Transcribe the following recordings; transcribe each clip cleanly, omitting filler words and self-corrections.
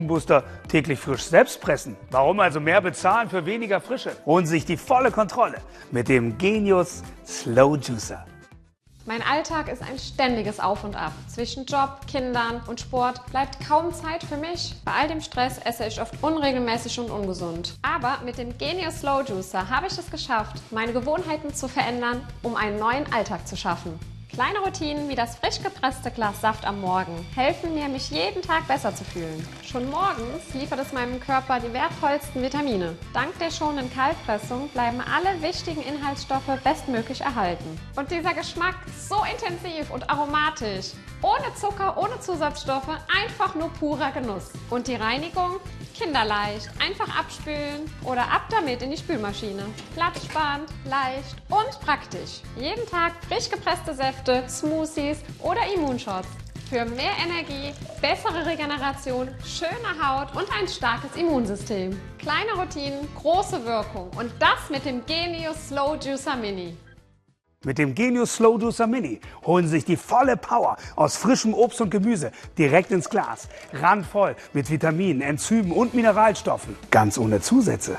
Booster täglich frisch selbst pressen. Warum also mehr bezahlen für weniger Frische? Holen sich die volle Kontrolle mit dem Genius Slow Juicer. Mein Alltag ist ein ständiges Auf und Ab. Zwischen Job, Kindern und Sport bleibt kaum Zeit für mich. Bei all dem Stress esse ich oft unregelmäßig und ungesund. Aber mit dem Genius Slow Juicer habe ich es geschafft, meine Gewohnheiten zu verändern, um einen neuen Alltag zu schaffen. Kleine Routinen wie das frisch gepresste Glas Saft am Morgen helfen mir, mich jeden Tag besser zu fühlen. Schon morgens liefert es meinem Körper die wertvollsten Vitamine. Dank der schonenden Kaltpressung bleiben alle wichtigen Inhaltsstoffe bestmöglich erhalten. Und dieser Geschmack so intensiv und aromatisch. Ohne Zucker, ohne Zusatzstoffe, einfach nur purer Genuss. Und die Reinigung? Kinderleicht, einfach abspülen oder ab damit in die Spülmaschine. Platzsparend, leicht und praktisch. Jeden Tag frisch gepresste Säfte, Smoothies oder Immunshots. Für mehr Energie, bessere Regeneration, schöne Haut und ein starkes Immunsystem. Kleine Routinen, große Wirkung. Und das mit dem Genius Slow Juicer Mini. Mit dem Genius Slow Juicer Mini holen Sie sich die volle Power aus frischem Obst und Gemüse direkt ins Glas. Randvoll mit Vitaminen, Enzymen und Mineralstoffen. Ganz ohne Zusätze.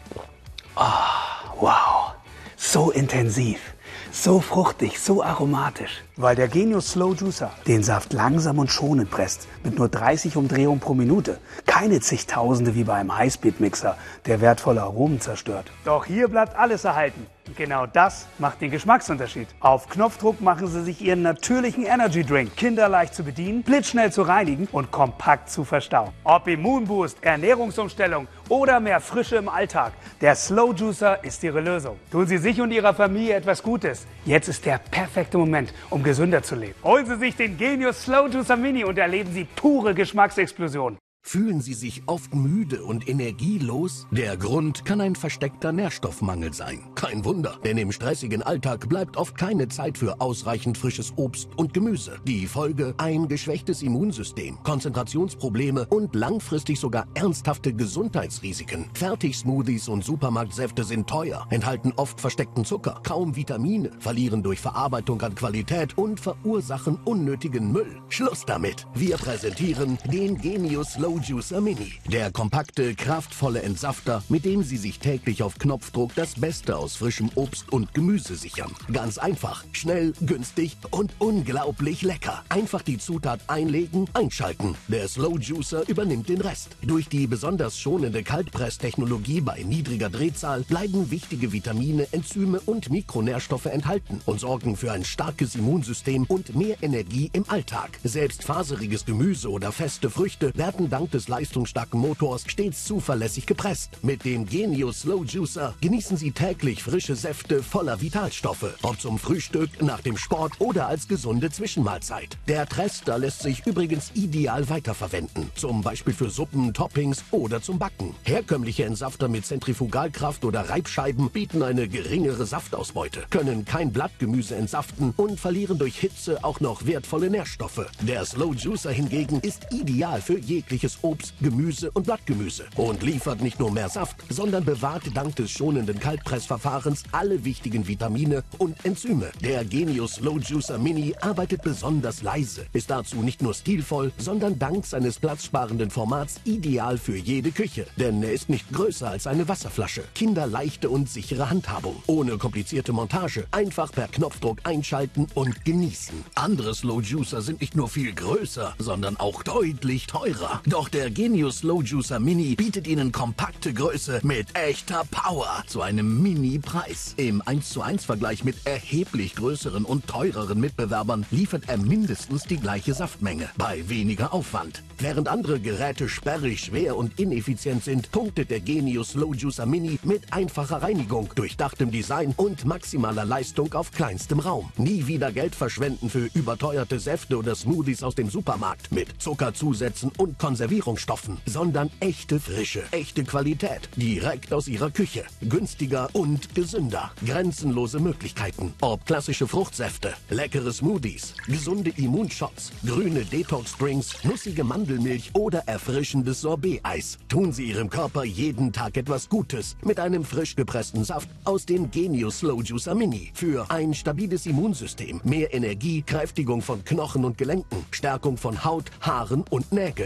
Wow, so intensiv, so fruchtig, so aromatisch. Weil der Genius Slow Juicer den Saft langsam und schonend presst, mit nur 30 Umdrehungen pro Minute. Keine zigtausende wie bei einem Highspeed-Mixer, der wertvolle Aromen zerstört. Doch hier bleibt alles erhalten. Und genau das macht den Geschmacksunterschied. Auf Knopfdruck machen Sie sich Ihren natürlichen Energy Drink kinderleicht zu bedienen, blitzschnell zu reinigen und kompakt zu verstauen. Ob Immunboost, Ernährungsumstellung oder mehr Frische im Alltag, der Slow Juicer ist Ihre Lösung. Tun Sie sich und Ihrer Familie etwas Gutes. Jetzt ist der perfekte Moment, um gesünder zu leben. Holen Sie sich den Genius Slow Juicer Mini und erleben Sie pure Geschmacksexplosion. Fühlen Sie sich oft müde und energielos? Der Grund kann ein versteckter Nährstoffmangel sein. Kein Wunder, denn im stressigen Alltag bleibt oft keine Zeit für ausreichend frisches Obst und Gemüse. Die Folge: ein geschwächtes Immunsystem, Konzentrationsprobleme und langfristig sogar ernsthafte Gesundheitsrisiken. Fertigsmoothies und Supermarktsäfte sind teuer, enthalten oft versteckten Zucker, kaum Vitamine, verlieren durch Verarbeitung an Qualität und verursachen unnötigen Müll. Schluss damit! Wir präsentieren den Genius Slow Juicer Mini. Der kompakte, kraftvolle Entsafter, mit dem Sie sich täglich auf Knopfdruck das Beste aus frischem Obst und Gemüse sichern. Ganz einfach, schnell, günstig und unglaublich lecker. Einfach die Zutat einlegen, einschalten. Der Slow Juicer übernimmt den Rest. Durch die besonders schonende Kaltpresstechnologie bei niedriger Drehzahl bleiben wichtige Vitamine, Enzyme und Mikronährstoffe enthalten und sorgen für ein starkes Immunsystem und mehr Energie im Alltag. Selbst faseriges Gemüse oder feste Früchte werden dank des leistungsstarken Motors stets zuverlässig gepresst. Mit dem Genius Slow Juicer genießen Sie täglich frische Säfte voller Vitalstoffe. Ob zum Frühstück, nach dem Sport oder als gesunde Zwischenmahlzeit. Der Trester lässt sich übrigens ideal weiterverwenden. Zum Beispiel für Suppen, Toppings oder zum Backen. Herkömmliche Entsafter mit Zentrifugalkraft oder Reibscheiben bieten eine geringere Saftausbeute, können kein Blattgemüse entsaften und verlieren durch Hitze auch noch wertvolle Nährstoffe. Der Slow Juicer hingegen ist ideal für jegliches Obst, Gemüse und Blattgemüse und liefert nicht nur mehr Saft, sondern bewahrt dank des schonenden Kaltpressverfahrens alle wichtigen Vitamine und Enzyme. Der Genius Slow Juicer Mini arbeitet besonders leise, ist dazu nicht nur stilvoll, sondern dank seines platzsparenden Formats ideal für jede Küche, denn er ist nicht größer als eine Wasserflasche. Kinderleichte und sichere Handhabung, ohne komplizierte Montage, einfach per Knopfdruck einschalten und genießen. Andere Slow Juicer sind nicht nur viel größer, sondern auch deutlich teurer. Doch der Genius Slow Juicer Mini bietet Ihnen kompakte Größe mit echter Power zu einem Mini-Preis. Im 1:1 Vergleich mit erheblich größeren und teureren Mitbewerbern liefert er mindestens die gleiche Saftmenge bei weniger Aufwand. Während andere Geräte sperrig, schwer und ineffizient sind, punktet der Genius Slow Juicer Mini mit einfacher Reinigung, durchdachtem Design und maximaler Leistung auf kleinstem Raum. Nie wieder Geld verschwenden für überteuerte Säfte oder Smoothies aus dem Supermarkt mit Zuckerzusätzen und Konservierungsstoffen, sondern echte Frische, echte Qualität, direkt aus Ihrer Küche. Günstiger und gesünder. Grenzenlose Möglichkeiten. Ob klassische Fruchtsäfte, leckere Smoothies, gesunde Immunshots, grüne Detox-Drinks, nussige Mandelmilch oder erfrischendes Sorbet-Eis. Tun Sie Ihrem Körper jeden Tag etwas Gutes mit einem frisch gepressten Saft aus dem Genius Slow Juicer Mini. Für ein stabiles Immunsystem, mehr Energie, Kräftigung von Knochen und Gelenken, Stärkung von Haut, Haaren und Nägeln. Nach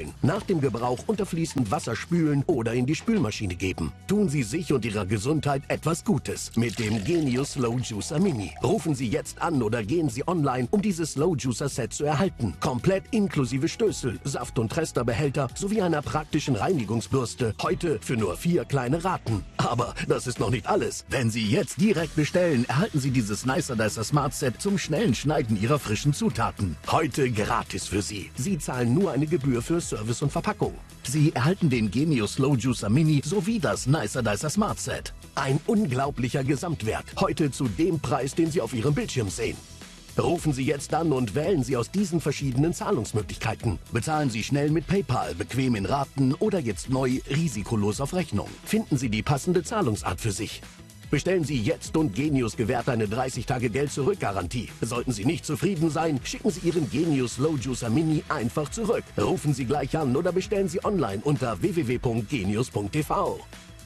dem Gebrauch unter fließend Wasser spülen oder in die Spülmaschine geben. Tun Sie sich und Ihrer Gesundheit etwas Gutes mit dem Genius Slow Juicer Mini. Rufen Sie jetzt an oder gehen Sie online, um dieses Slow Juicer Set zu erhalten. Komplett inklusive Stößel, Saft- und Tresterbehälter sowie einer praktischen Reinigungsbürste. Heute für nur 4 kleine Raten. Aber das ist noch nicht alles. Wenn Sie jetzt direkt bestellen, erhalten Sie dieses Nicer Dicer Smart Set zum schnellen Schneiden Ihrer frischen Zutaten. Heute gratis für Sie. Sie zahlen nur eine Gebühr für Service und Verpackung. Sie erhalten den Genius Slow Juicer Mini sowie das Nicer Dicer Smart Set. Ein unglaublicher Gesamtwert. Heute zu dem Preis, den Sie auf Ihrem Bildschirm sehen. Rufen Sie jetzt an und wählen Sie aus diesen verschiedenen Zahlungsmöglichkeiten. Bezahlen Sie schnell mit PayPal, bequem in Raten oder jetzt neu risikolos auf Rechnung. Finden Sie die passende Zahlungsart für sich. Bestellen Sie jetzt und Genius gewährt eine 30-Tage-Geld-Zurück-Garantie. Sollten Sie nicht zufrieden sein, schicken Sie Ihren Genius Slow Juicer Mini einfach zurück. Rufen Sie gleich an oder bestellen Sie online unter www.genius.tv.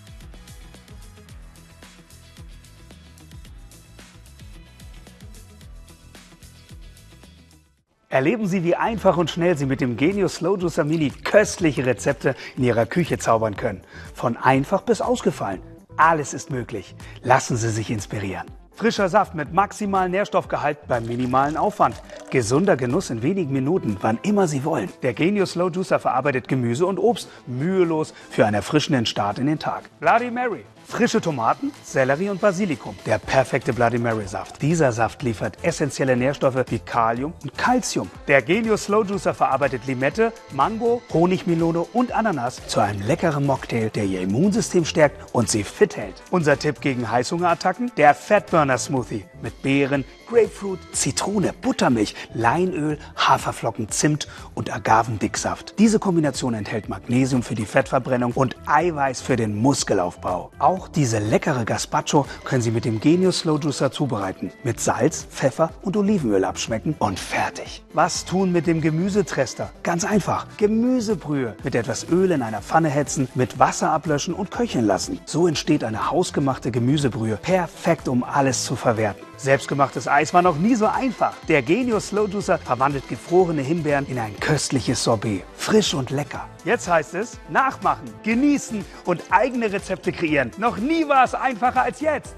Erleben Sie, wie einfach und schnell Sie mit dem Genius Slow Juicer Mini köstliche Rezepte in Ihrer Küche zaubern können. Von einfach bis ausgefallen. Alles ist möglich. Lassen Sie sich inspirieren. Frischer Saft mit maximalem Nährstoffgehalt beim minimalen Aufwand. Gesunder Genuss in wenigen Minuten, wann immer Sie wollen. Der Genius Slow Juicer verarbeitet Gemüse und Obst mühelos für einen erfrischenden Start in den Tag. Bloody Mary. Frische Tomaten, Sellerie und Basilikum. Der perfekte Bloody Mary Saft. Dieser Saft liefert essentielle Nährstoffe wie Kalium und Calcium. Der Genius Slow Juicer verarbeitet Limette, Mango, Honigmelone und Ananas zu einem leckeren Mocktail, der Ihr Immunsystem stärkt und Sie fit hält. Unser Tipp gegen Heißhungerattacken? Der Fatburner Smoothie mit Beeren, Grapefruit, Zitrone, Buttermilch, Leinöl, Haferflocken, Zimt und Agavendicksaft. Diese Kombination enthält Magnesium für die Fettverbrennung und Eiweiß für den Muskelaufbau. Auch diese leckere Gazpacho können Sie mit dem Genius Slow Juicer zubereiten. Mit Salz, Pfeffer und Olivenöl abschmecken und fertig. Was tun mit dem Gemüsetrester? Ganz einfach. Gemüsebrühe mit etwas Öl in einer Pfanne hetzen, mit Wasser ablöschen und köcheln lassen. So entsteht eine hausgemachte Gemüsebrühe. Perfekt, um alles zu verwerten. Selbstgemachtes Eis war noch nie so einfach. Der Genius Slow Juicer verwandelt gefrorene Himbeeren in ein köstliches Sorbet. Frisch und lecker. Jetzt heißt es nachmachen, genießen und eigene Rezepte kreieren. Noch nie war es einfacher als jetzt.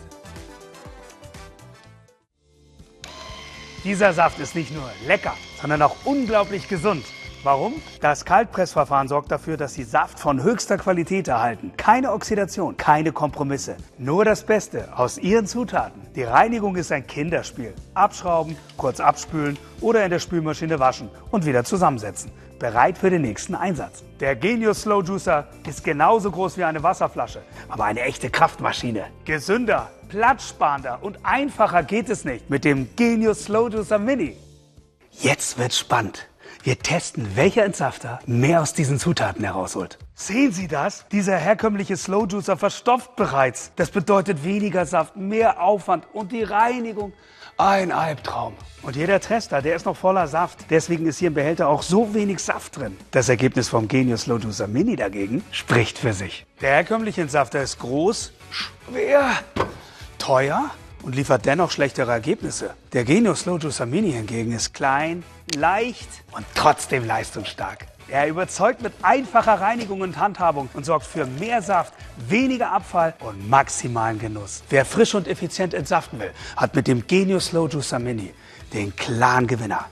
Dieser Saft ist nicht nur lecker, sondern auch unglaublich gesund. Warum? Das Kaltpressverfahren sorgt dafür, dass Sie Saft von höchster Qualität erhalten. Keine Oxidation, keine Kompromisse. Nur das Beste aus Ihren Zutaten. Die Reinigung ist ein Kinderspiel. Abschrauben, kurz abspülen oder in der Spülmaschine waschen und wieder zusammensetzen. Bereit für den nächsten Einsatz. Der Genius Slow Juicer ist genauso groß wie eine Wasserflasche, aber eine echte Kraftmaschine. Gesünder, platzsparender und einfacher geht es nicht mit dem Genius Slow Juicer Mini. Jetzt wird's spannend. Wir testen, welcher Entsafter mehr aus diesen Zutaten herausholt. Sehen Sie das? Dieser herkömmliche Slow Juicer verstopft bereits. Das bedeutet weniger Saft, mehr Aufwand und die Reinigung. Ein Albtraum. Und jeder Tester, der ist noch voller Saft. Deswegen ist hier im Behälter auch so wenig Saft drin. Das Ergebnis vom Genius Slow Juicer Mini dagegen spricht für sich. Der herkömmliche Entsafter ist groß, schwer, teuer und liefert dennoch schlechtere Ergebnisse. Der Genius Slow Juicer Mini hingegen ist klein, leicht und trotzdem leistungsstark. Er überzeugt mit einfacher Reinigung und Handhabung und sorgt für mehr Saft, weniger Abfall und maximalen Genuss. Wer frisch und effizient entsaften will, hat mit dem Genius Slow Juicer Mini den klaren Gewinner.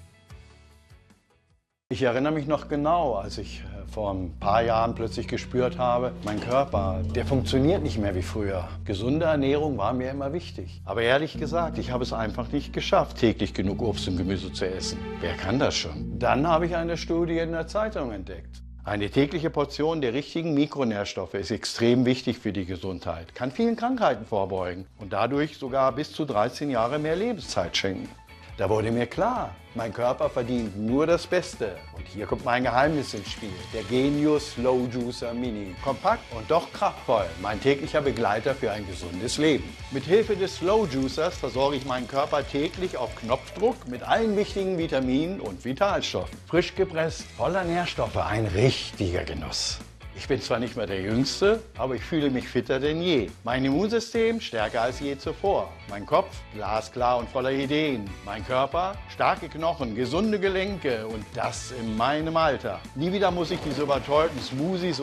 Ich erinnere mich noch genau, als ich vor ein paar Jahren plötzlich gespürt habe, mein Körper, der funktioniert nicht mehr wie früher. Gesunde Ernährung war mir immer wichtig. Aber ehrlich gesagt, ich habe es einfach nicht geschafft, täglich genug Obst und Gemüse zu essen. Wer kann das schon? Dann habe ich eine Studie in der Zeitung entdeckt. Eine tägliche Portion der richtigen Mikronährstoffe ist extrem wichtig für die Gesundheit, kann vielen Krankheiten vorbeugen und dadurch sogar bis zu 13 Jahre mehr Lebenszeit schenken. Da wurde mir klar, mein Körper verdient nur das Beste. Und hier kommt mein Geheimnis ins Spiel. Der Genius Slow Juicer Mini. Kompakt und doch kraftvoll. Mein täglicher Begleiter für ein gesundes Leben. Mit Hilfe des Slow Juicers versorge ich meinen Körper täglich auf Knopfdruck mit allen wichtigen Vitaminen und Vitalstoffen. Frisch gepresst, voller Nährstoffe. Ein richtiger Genuss. Ich bin zwar nicht mehr der Jüngste, aber ich fühle mich fitter denn je. Mein Immunsystem stärker als je zuvor. Mein Kopf glasklar und voller Ideen. Mein Körper starke Knochen, gesunde Gelenke und das in meinem Alter. Nie wieder muss ich diese überteuerten Smoothies